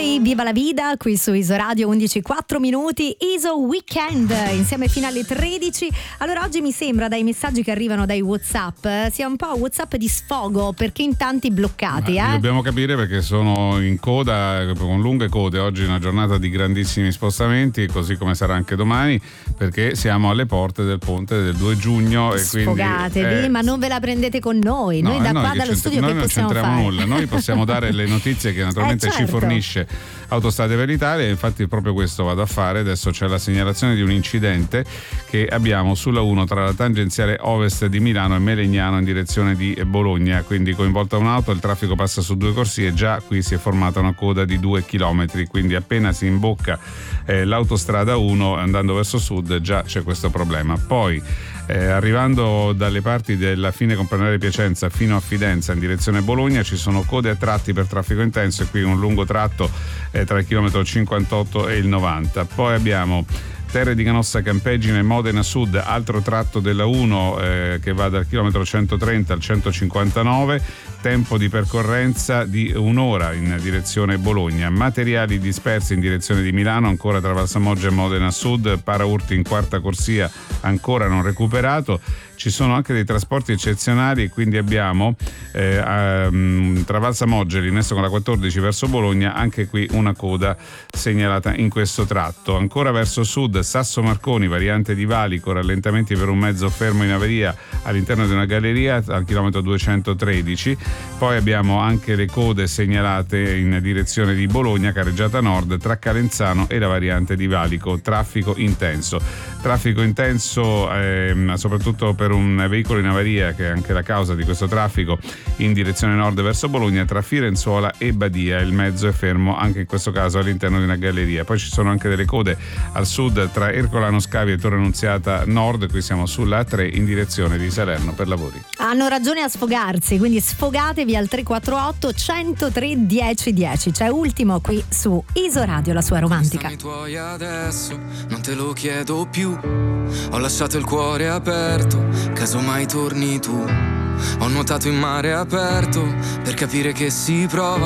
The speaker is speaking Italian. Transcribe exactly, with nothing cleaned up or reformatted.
Coldplay, Viva la Vida, qui su Iso Radio, undici e quattro minuti, Iso Weekend, insieme fino alle tredici. Allora oggi mi sembra, dai messaggi che arrivano dai WhatsApp, sia un po' WhatsApp di sfogo, perché in tanti bloccati. Eh? Dobbiamo capire perché sono in coda, con lunghe code. Oggi è una giornata di grandissimi spostamenti, così come sarà anche domani, perché siamo alle porte del ponte del due giugno. E quindi, sfogatevi, eh, ma non ve la prendete con noi, noi no, da noi qua che dallo studio noi che non possiamo c'entriamo fare? nulla, noi possiamo dare le notizie che naturalmente eh, certo. ci fornisce Autostrade per l'Italia, e infatti proprio questo vado a fare. Adesso c'è la segnalazione di un incidente che abbiamo sulla uno tra la tangenziale ovest di Milano e Melegnano in direzione di Bologna, quindi coinvolta un'auto, il traffico passa su due corsie, già qui si è formata una coda di due chilometri, quindi appena si imbocca eh, l'autostrada uno andando verso sud già c'è questo problema. Poi Eh, arrivando dalle parti della fine comprenare Piacenza fino a Fidenza in direzione Bologna ci sono code a tratti per traffico intenso, e qui un lungo tratto eh, tra il chilometro cinquantotto e il novanta. Poi abbiamo Terre di Canossa Campeggi nel Modena Sud, altro tratto della uno eh, che va dal chilometro centotrenta al centocinquantanove, tempo di percorrenza di un'ora in direzione Bologna. Materiali dispersi in direzione di Milano, ancora tra Valsamoggia e Modena Sud, paraurti in quarta corsia ancora non recuperato. Ci sono anche dei trasporti eccezionali, quindi abbiamo eh, um, tra Valsamoggia, innesto con la quattordici verso Bologna, anche qui una coda segnalata in questo tratto. Ancora verso sud, Sasso Marconi, variante di Valico, rallentamenti per un mezzo fermo in averia all'interno di una galleria al chilometro duecentotredici. Poi abbiamo anche le code segnalate in direzione di Bologna, carreggiata nord, tra Calenzano e la variante di Valico, traffico intenso. Traffico intenso ehm, soprattutto per un veicolo in avaria, che è anche la causa di questo traffico, in direzione nord verso Bologna tra Firenzuola e Badia. Il mezzo è fermo anche in questo caso all'interno di una galleria. Poi ci sono anche delle code al sud tra Ercolano Scavi e Torre Annunziata Nord, qui siamo sulla A tre in direzione di Salerno per lavori. Hanno ragione a sfogarsi, quindi sfogatevi al tre quattro otto centotré dieci dieci. C'è Ultimo qui su Iso Radio, la sua romantica. I tuoi adesso non te lo chiedo più, ho lasciato il cuore aperto, casomai torni tu. Ho nuotato in mare aperto per capire che si prova